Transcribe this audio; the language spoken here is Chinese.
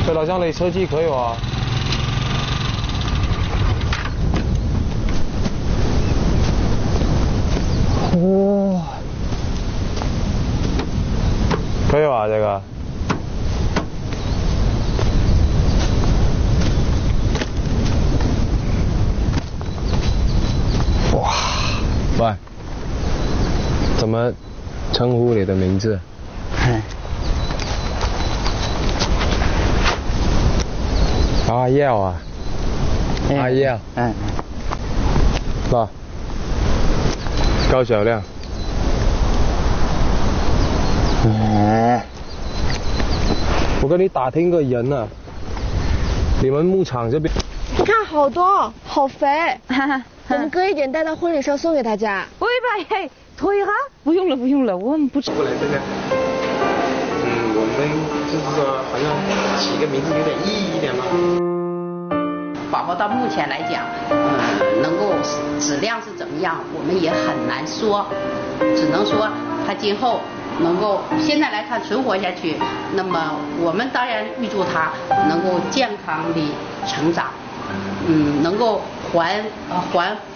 喂，老乡，你車資可以喎。哇，可以吧这个？哇，喂，怎么称呼你的名字？阿耀啊，阿耀，那高小亮。我跟你打听个人啊，你们牧场这边， 你看好多，好肥，我们割一点带到婚礼上送给大家。 喂吧，嘿，推哈，不用了不用了，我们不吃。 过来这个，我们就是说好像起个名字有点意义一点嘛。 宝宝到目前来讲，能够质量是怎么样，我们也很难说，只能说他今后能够现在来看存活下去，那么我们当然预祝他能够健康的成长，能够还